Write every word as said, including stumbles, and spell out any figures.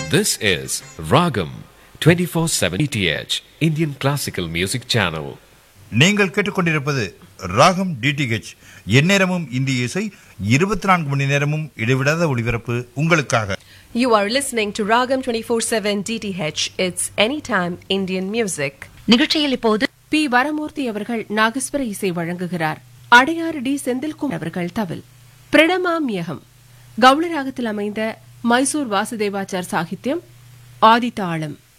This is Ragam twenty-four seven D T H Indian Classical Music Channel. நீங்கள் கேட்டுக்கொண்டிருப்பது ராகம் DTH, எந்நேரமும் இந்திய இசை, இருபத்தி நான்கு மணி நேரமும் இடைவிடாத ஒளிபரப்பு உங்களுக்காக. You are listening to Ragam twenty-four seven D T H. It's anytime Indian music. நிகழ்ச்சியில் இப்போது பி வரமூர்த்தி அவர்கள் நாகஸ்வர இசை வழங்குகிறார். அடையாறு டி செந்தில்குமார் அவர்கள் தவில். பிரணமாம்யகம் கவுளராகத்தில் அமைந்த மைசூர் வாசுதேவாச்சார் சாகித்யம், ஆதிதாளம்.